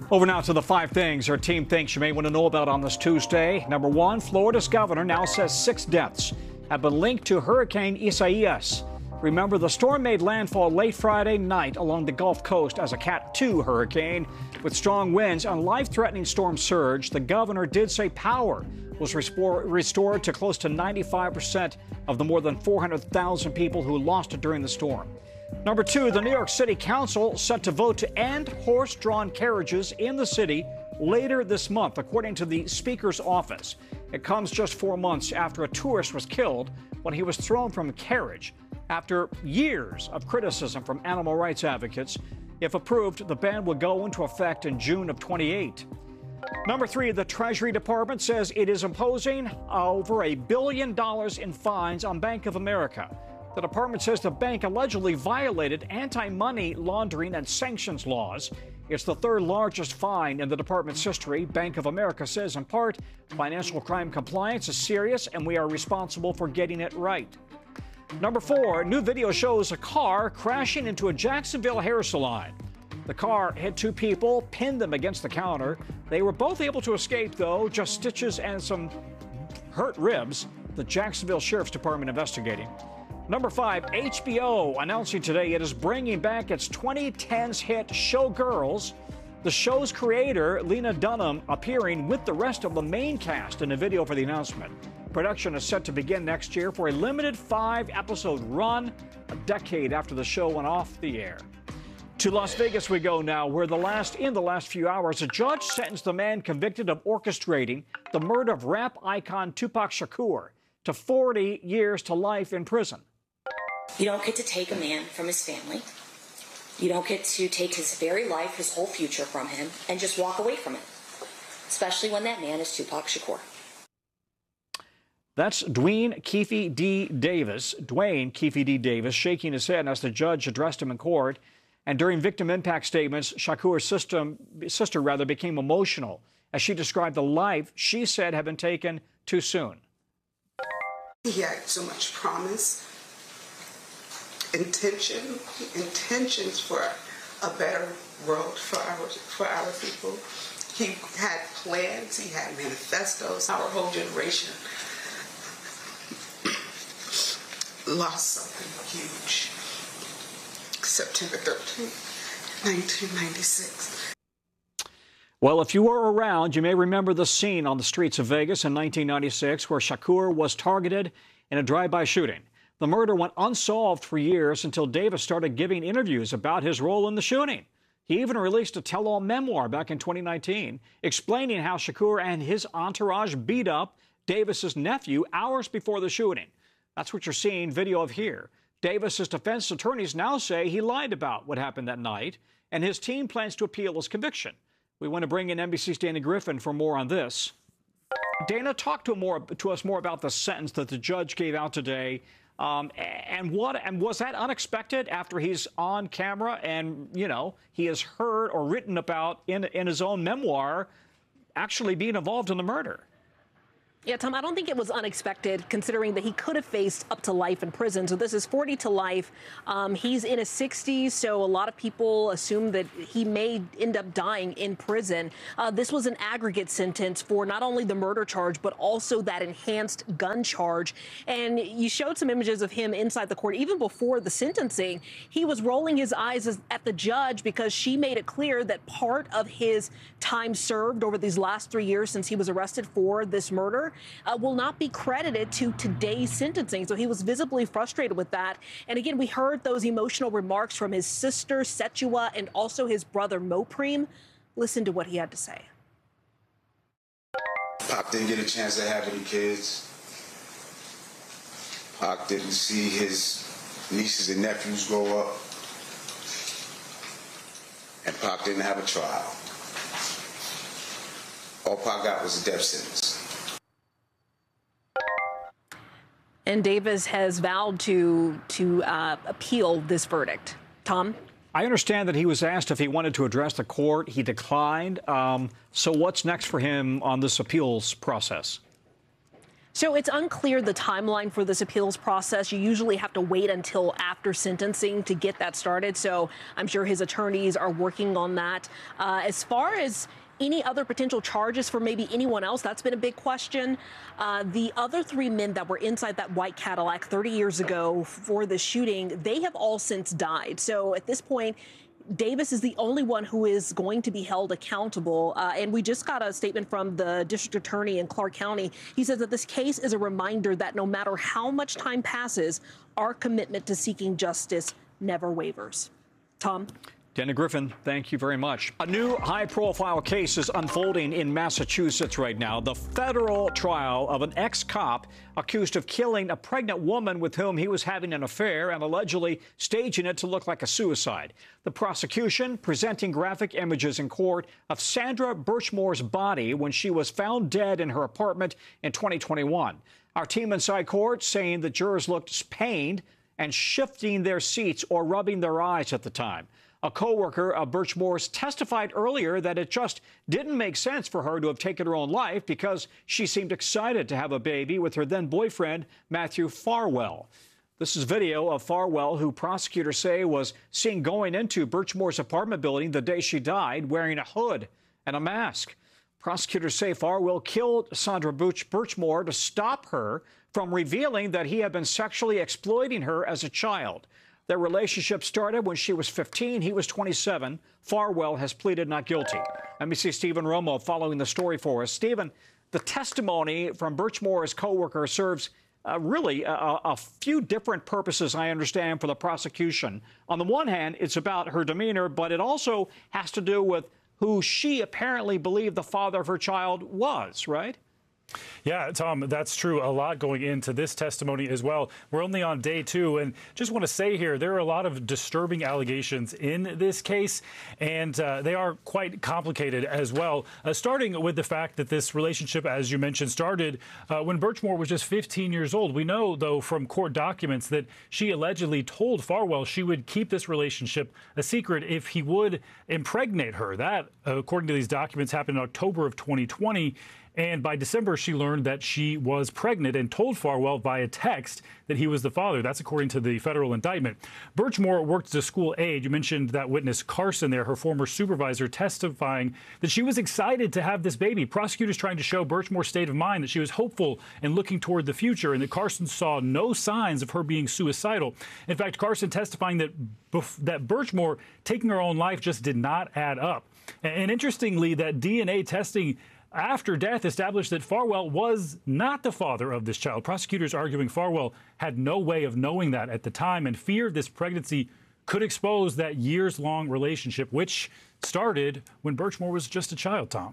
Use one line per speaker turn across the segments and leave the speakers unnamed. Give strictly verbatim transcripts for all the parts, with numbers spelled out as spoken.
Over now to the five things our team thinks you may want to know about on this Tuesday. Number one, Florida's governor now says six deaths have been linked to Hurricane Isaias. Remember, the storm made landfall late Friday night along the Gulf Coast as a Cat two hurricane. With strong winds and life-threatening storm surge, the governor did say power was restored to close to ninety-five percent of the more than four hundred thousand people who lost it during the storm. Number two, the New York City Council set to vote to end horse-drawn carriages in the city later this month, according to the Speaker's office. It comes just four months after a tourist was killed when he was thrown from a carriage. After years of criticism from animal rights advocates, if approved, the ban will go into effect in June of twenty-eight. Number three, the Treasury Department says it is imposing over a billion dollars in fines on Bank of America. The department says the bank allegedly violated anti-money laundering and sanctions laws. It's the third largest fine in the department's history. Bank of America says, in part, financial crime compliance is serious and we are responsible for getting it right. Number four, new video shows a car crashing into a Jacksonville hair salon. The car hit two people, pinned them against the counter. They were both able to escape, though, just stitches and some hurt ribs. The Jacksonville Sheriff's Department investigating. Number five, H B O announcing today it is bringing back its twenty tens hit Showgirls. The show's creator, Lena Dunham, appearing with the rest of the main cast in a video for the announcement. Production is set to begin next year for a limited five-episode run, a decade after the show went off the air. To Las Vegas we go now, where the last in the last few hours, a judge sentenced the man convicted of orchestrating the murder of rap icon Tupac Shakur to forty years to life in prison.
You don't get to take a man from his family. You don't get to take his very life, his whole future from him, and just walk away from it, especially when that man is Tupac Shakur.
That's Dwayne Keefe D. Davis, Dwayne Keefe D. Davis, shaking his head as the judge addressed him in court. And during victim impact statements, Shakur's system, sister rather became emotional as she described the life she said had been taken too soon.
He had so much promise, intention, intentions for a better world for our, for our people. He had plans, he had manifestos. Our whole generation lost something huge. September thirteenth, nineteen ninety-six.
Well, if you were around, you may remember the scene on the streets of Vegas in nineteen ninety-six where Shakur was targeted in a drive-by shooting. The murder went unsolved for years until Davis started giving interviews about his role in the shooting. He even released a tell-all memoir back in twenty nineteen explaining how Shakur and his entourage beat up Davis's nephew hours before the shooting. That's what you're seeing video of here. Davis's defense attorneys now say he lied about what happened that night, and his team plans to appeal his conviction. We want to bring in N B C's Dana Griffin for more on this. Dana, talk to, more, to us more about the sentence that the judge gave out today. Um, and what and was that unexpected after he's on camera and, you know, he has heard or written about in, in his own memoir actually being involved in the murder?
Yeah, Tom, I don't think it was unexpected, considering that he could have faced up to life in prison. So this is forty to life. Um, he's in his sixties, so a lot of people assume that he may end up dying in prison. Uh, this was an aggregate sentence for not only the murder charge, but also that enhanced gun charge. And you showed some images of him inside the court. Even before the sentencing, he was rolling his eyes as, at the judge because she made it clear that part of his time served over these last three years since he was arrested for this murder Uh, will not be credited to today's sentencing. So he was visibly frustrated with that. And again, we heard those emotional remarks from his sister, Setua, and also his brother, Mopreme. Listen to what he had to say.
Pac didn't get a chance to have any kids. Pac didn't see his nieces and nephews grow up. And Pac didn't have a trial. All Pac got was a death sentence.
And Davis has vowed to to uh, appeal this verdict. Tom?
I understand that he was asked if he wanted to address the court. He declined. Um, so what's next for him on this appeals process?
So it's unclear the timeline for this appeals process. You usually have to wait until after sentencing to get that started. So I'm sure his attorneys are working on that. Uh, as far as any other potential charges for maybe anyone else, that's been a big question. Uh, the other three men that were inside that white Cadillac thirty years ago for the shooting, they have all since died. So at this point, Davis is the only one who is going to be held accountable. Uh, and we just got a statement from the district attorney in Clark County. He says that this case is a reminder that no matter how much time passes, our commitment to seeking justice never wavers. Tom?
Dana Griffin, thank you very much. A new high-profile case is unfolding in Massachusetts right now. The federal trial of an ex-cop accused of killing a pregnant woman with whom he was having an affair and allegedly staging it to look like a suicide. The prosecution presenting graphic images in court of Sandra Birchmore's body when she was found dead in her apartment in twenty twenty-one. Our team inside court saying the jurors looked pained and shifting their seats or rubbing their eyes at the time. A co-worker of Birchmore's testified earlier that it just didn't make sense for her to have taken her own life because she seemed excited to have a baby with her then-boyfriend, Matthew Farwell. This is video of Farwell, who prosecutors say was seen going into Birchmore's apartment building the day she died, wearing a hood and a mask. Prosecutors say Farwell killed Sandra Birchmore to stop her from revealing that he had been sexually exploiting her as a child. Their relationship started when she was fifteen. He was twenty-seven. Farwell has pleaded not guilty. Let me see Stephen Romo following the story for us. Stephen, the testimony from Birchmore's co-worker serves uh, really a, a few different purposes, I understand, for the prosecution. On the one hand, it's about her demeanor, but it also has to do with who she apparently believed the father of her child was, right?
Yeah, Tom, that's true. A lot going into this testimony as well. We're only on day two, and just want to say here, there are a lot of disturbing allegations in this case, and uh, they are quite complicated as well, uh, starting with the fact that this relationship, as you mentioned, started uh, when Birchmore was just fifteen years old. We know, though, from court documents that she allegedly told Farwell she would keep this relationship a secret if he would impregnate her. That, according to these documents, happened in October of twenty twenty. And by December, she learned that she was pregnant and told Farwell via text that he was the father. That's according to the federal indictment. Birchmore worked as a school aide. You mentioned that witness Carson there, her former supervisor, testifying that she was excited to have this baby. Prosecutors trying to show Birchmore's state of mind, that she was hopeful and looking toward the future, and that Carson saw no signs of her being suicidal. In fact, Carson testifying that, that Birchmore taking her own life just did not add up. And interestingly, that D N A testing after death established that Farwell was not the father of this child. Prosecutors arguing Farwell had no way of knowing that at the time and feared this pregnancy could expose that years-long relationship, which started when Birchmore was just a child, Tom.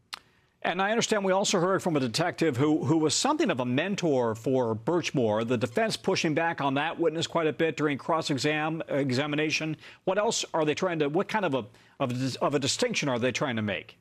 And I understand we also heard from a detective who, who was something of a mentor for Birchmore. The defense pushing back on that witness quite a bit during cross-exam examination. What else are they trying to, what kind of a, of a, of a distinction are they trying to make?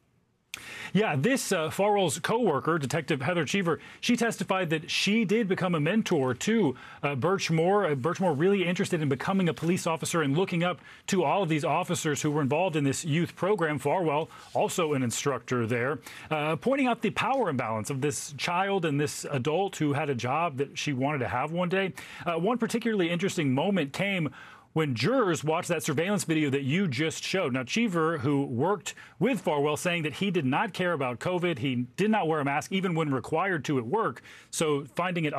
Yeah, this uh, Farwell's co-worker, Detective Heather Cheever, she testified that she did become a mentor to uh, Birchmore. Uh, Birchmore really interested in becoming a police officer and looking up to all of these officers who were involved in this youth program. Farwell, also an instructor there, uh, pointing out the power imbalance of this child and this adult who had a job that she wanted to have one day. Uh, one particularly interesting moment came when jurors watched that surveillance video that you just showed. Now, Cheever, who worked with Farwell, saying that he did not care about COVID. He did not wear a mask even when required to at work. So finding it